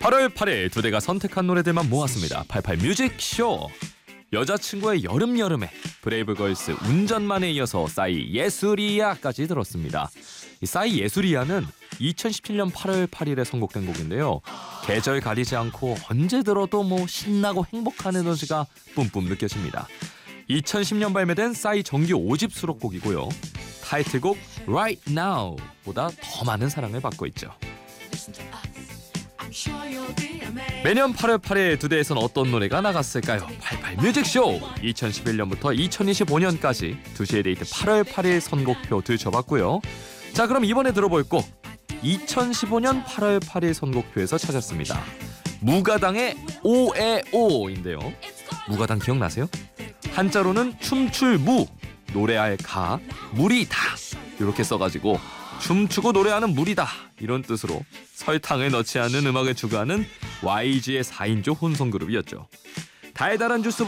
8월 8일 두 대가 선택한 노래들만 모았습니다. 88 뮤직쇼. 여자친구의 여름에 브레이브걸스 운전만에 이어서 싸이 예술이야까지 들었습니다. 이 싸이 예술이야는 2017년 8월 8일에 선곡된 곡인데요. 계절 가리지 않고 언제 들어도 신나고 행복한 에너지가 뿜뿜 느껴집니다. 2010년 발매된 싸이 정규 5집 수록곡이고요. 타이틀곡 Right Now보다 더 많은 사랑을 받고 있죠. 매년 8월 8일 두 대에선 어떤 노래가 나갔을까요? 88 뮤직쇼. 2011년부터 2025년까지 2시의 데이트 8월 8일 선곡표 들춰봤고요. 자, 그럼 이번에 들어볼 곡 2015년 8월 8일 선곡표에서 찾았습니다. 무가당의 오에오인데요. 무가당 기억나세요? 한자로는 춤출 무, 노래할 가, 물이다 이렇게 써가지고 춤추고 노래하는 물이다 이런 뜻으로 설탕을 넣지 않는 음악을 추구하는 YG의 4인조 혼성그룹이었죠. 달달한 주스